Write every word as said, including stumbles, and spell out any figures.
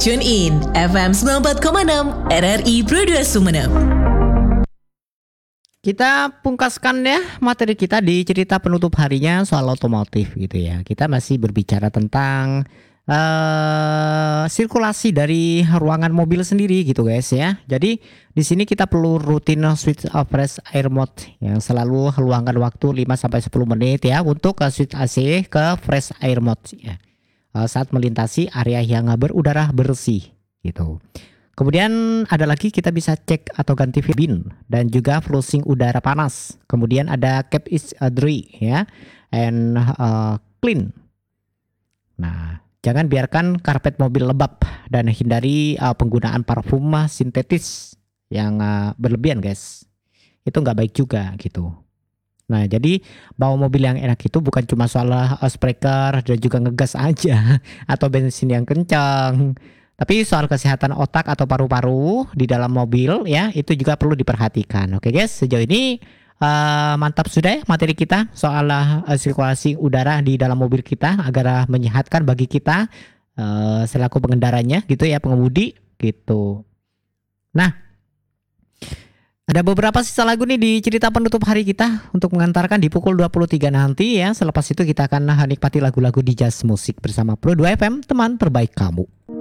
Tune in F M sembilan puluh empat koma enam R R I Pro dua Sumeneb. Kita pungkaskan ya materi kita di cerita penutup harinya soal otomotif gitu ya. Kita masih berbicara tentang uh, sirkulasi dari ruangan mobil sendiri gitu guys ya. Jadi di sini kita perlu rutin switch off fresh air mode yang selalu luangkan waktu lima sampai sepuluh menit ya untuk uh, switch A C ke fresh air mode ya. Uh, saat melintasi area yang berudara bersih gitu. Kemudian ada lagi kita bisa cek atau ganti bin dan juga flushing udara panas. Kemudian ada keep it dry ya and uh, clean. Nah, jangan biarkan karpet mobil lembab dan hindari uh, penggunaan parfum sintetis yang uh, berlebihan guys. Itu nggak baik juga gitu. Nah, jadi bawa mobil yang enak itu bukan cuma soal uh, spreaker dan juga ngegas aja atau bensin yang kencang. Tapi soal kesehatan otak atau paru-paru di dalam mobil ya itu juga perlu diperhatikan. Oke guys, sejauh ini uh, mantap sudah ya materi kita soal uh, sirkulasi udara di dalam mobil kita agar uh, menyehatkan bagi kita uh, selaku pengendaranya gitu ya, pengemudi gitu. Nah, ada beberapa sisa lagu nih di cerita penutup hari kita untuk mengantarkan di pukul dua puluh tiga nanti ya. Selepas itu kita akan nikmati lagu-lagu di Jazz Musik bersama Pro dua F M, teman terbaik kamu.